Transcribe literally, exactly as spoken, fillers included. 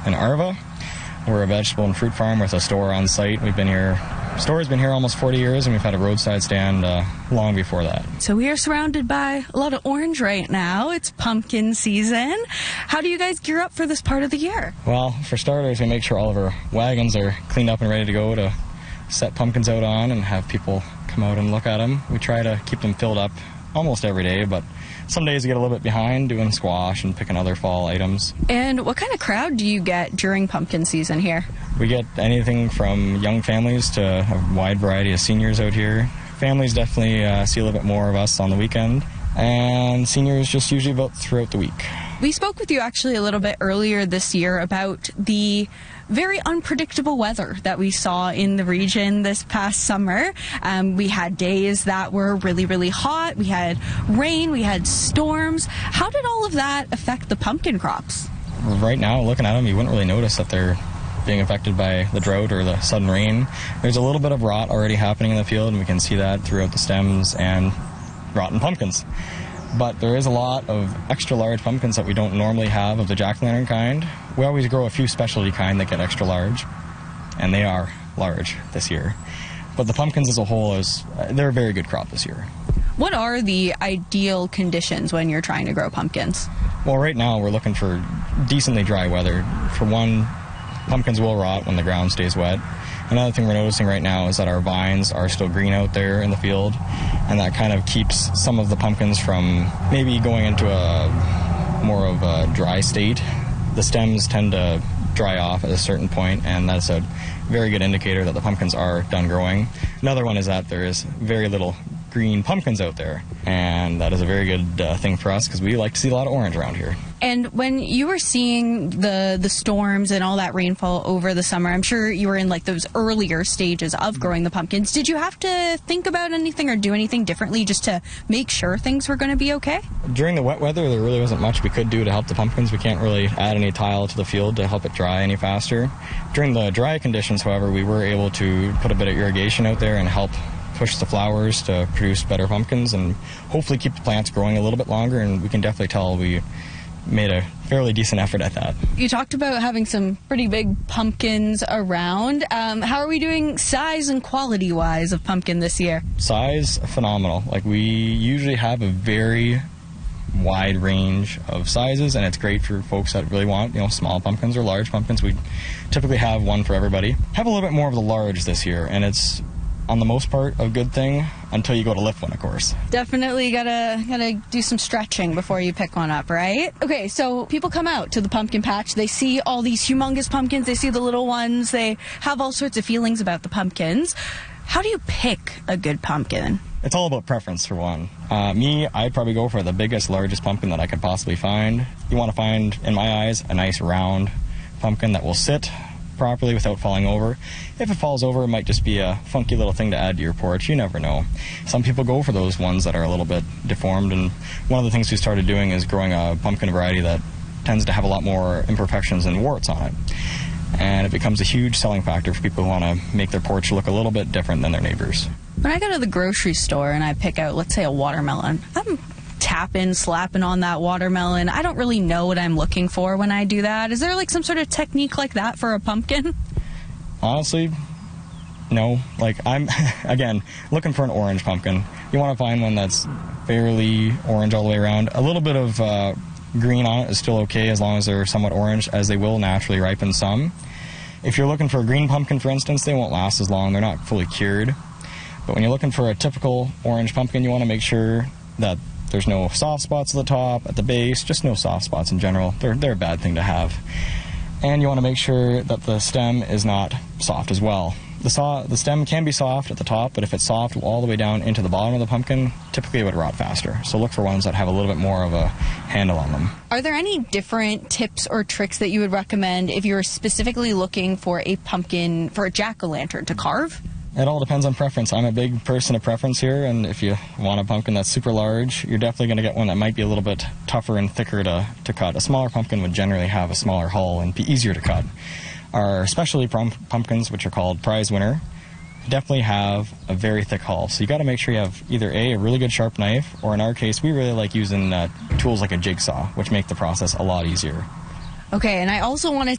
in Arva. We're a vegetable and fruit farm with a store on site. We've been here, store's been here almost forty years, and we've had a roadside stand uh, long before that. So we are surrounded by a lot of orange right now. It's pumpkin season. How do you guys gear up for this part of the year? Well, for starters, we make sure all of our wagons are cleaned up and ready to go to set pumpkins out on and have people come out and look at them. We try to keep them filled up almost every day, but some days we get a little bit behind doing squash and picking other fall items. And what kind of crowd do you get during pumpkin season here? We get anything from young families to a wide variety of seniors out here. Families definitely uh, see a little bit more of us on the weekend, and seniors just usually about throughout the week. We spoke with you actually a little bit earlier this year about the very unpredictable weather that we saw in the region this past summer. Um, we had days that were really, really hot. We had rain. We had storms. How did all of that affect the pumpkin crops? Right now, looking at them, you wouldn't really notice that they're being affected by the drought or the sudden rain. There's a little bit of rot already happening in the field, and we can see that throughout the stems and rotten pumpkins. But there is a lot of extra large pumpkins that we don't normally have of the jack-o'-lantern kind. We always grow a few specialty kind that get extra large, and they are large this year. But the pumpkins as a whole, is they're a very good crop this year. What are the ideal conditions when you're trying to grow pumpkins? Well, right now we're looking for decently dry weather. For one, pumpkins will rot when the ground stays wet. Another thing we're noticing right now is that our vines are still green out there in the field, and that kind of keeps some of the pumpkins from maybe going into a more of a dry state. The stems tend to dry off at a certain point, and that's a very good indicator that the pumpkins are done growing. Another one is that there is very little green pumpkins out there, and that is a very good uh, thing for us because we like to see a lot of orange around here. And when you were seeing the the storms and all that rainfall over the summer, I'm sure you were in like those earlier stages of growing the pumpkins. Did you have to think about anything or do anything differently just to make sure things were going to be okay? During the wet weather, there really wasn't much we could do to help the pumpkins. We can't really add any tile to the field to help it dry any faster. During the dry conditions, however, we were able to put a bit of irrigation out there and help push the flowers to produce better pumpkins and hopefully keep the plants growing a little bit longer, and we can definitely tell we made a fairly decent effort at that. You talked about having some pretty big pumpkins around. Um, how are we doing size and quality-wise of pumpkin this year? Size, phenomenal. Like, we usually have a very wide range of sizes, and it's great for folks that really want, you know, small pumpkins or large pumpkins. We typically have one for everybody. Have a little bit more of the large this year, and it's on the most part a good thing until you go to lift one, of course. Definitely gotta gotta do some stretching before you pick one up, right? Okay, so people come out to the pumpkin patch, they see all these humongous pumpkins, they see the little ones, they have all sorts of feelings about the pumpkins. How do you pick a good pumpkin? It's all about preference, for one. Uh, me, I'd probably go for the biggest, largest pumpkin that I could possibly find. You want to find, in my eyes, a nice round pumpkin that will sit properly without falling over. If it falls over, it might just be a funky little thing to add to your porch. You never know. Some people go for those ones that are a little bit deformed, and one of the things we started doing is growing a pumpkin variety that tends to have a lot more imperfections and warts on it. And it becomes a huge selling factor for people who want to make their porch look a little bit different than their neighbors. When I go to the grocery store and I pick out, let's say, a watermelon, I'm tapping, slapping on that watermelon. I don't really know what I'm looking for when I do that. Is there like some sort of technique like that for a pumpkin? Honestly, no. Like, I'm, again, looking for an orange pumpkin. You want to find one that's fairly orange all the way around. A little bit of uh, green on it is still okay as long as they're somewhat orange, as they will naturally ripen some. If you're looking for a green pumpkin, for instance, they won't last as long. They're not fully cured. But when you're looking for a typical orange pumpkin, you want to make sure that there's no soft spots at the top, at the base, just no soft spots in general. They're, they're a bad thing to have. And you want to make sure that the stem is not soft as well. The, so, the stem can be soft at the top, but if it's soft all the way down into the bottom of the pumpkin, typically it would rot faster. So look for ones that have a little bit more of a handle on them. Are there any different tips or tricks that you would recommend if you're specifically looking for a pumpkin, for a jack-o'-lantern to carve? It all depends on preference. I'm a big person of preference here, and if you want a pumpkin that's super large, you're definitely going to get one that might be a little bit tougher and thicker to, to cut. A smaller pumpkin would generally have a smaller hull and be easier to cut. Our specialty pumpkins, which are called prize winner, definitely have a very thick hull. So you got to make sure you have either A, a really good sharp knife, or in our case, we really like using uh, tools like a jigsaw, which make the process a lot easier. Okay, and I also want to